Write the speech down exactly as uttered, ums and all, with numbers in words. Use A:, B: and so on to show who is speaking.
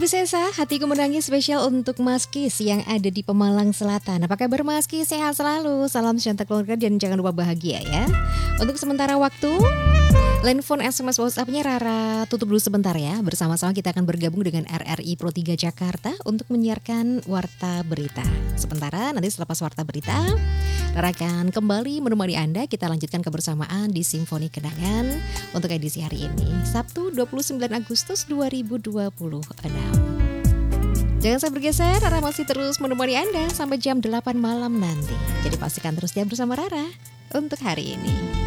A: Bu Sesa, hatiku menangis spesial untuk Mas Kis yang ada di Pemalang Selatan. Apa kabar Mas Kis? Sehat selalu. Salam sejahtera keluarga dan jangan lupa bahagia ya. Untuk sementara waktu, line phone S M S WhatsApp-nya Rara tutup dulu sebentar ya. Bersama-sama kita akan bergabung dengan R R I Pro tiga Jakarta untuk menyiarkan Warta Berita. Sementara nanti selepas Warta Berita, Rara akan kembali menemani Anda. Kita lanjutkan kebersamaan di Simfoni Kenangan untuk edisi hari ini, Sabtu dua puluh sembilan Agustus dua ribu dua puluh enam. Jangan sampai bergeser, Rara masih terus menemani Anda sampai jam delapan malam nanti. Jadi pastikan terus dia bersama Rara untuk hari ini.